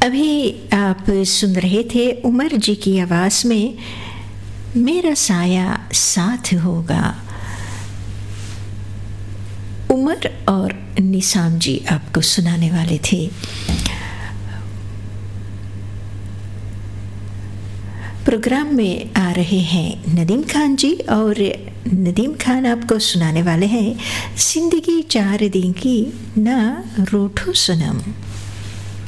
अभी आप सुन रहे थे उमर जी की आवाज़ में मेरा साया साथ होगा। उमर और निसाम जी आपको सुनाने वाले थे। प्रोग्राम में आ रहे हैं नदीम खान जी और नदीम खान आपको सुनाने वाले हैं जिंदगी चार दिन की ना रूठो सनम।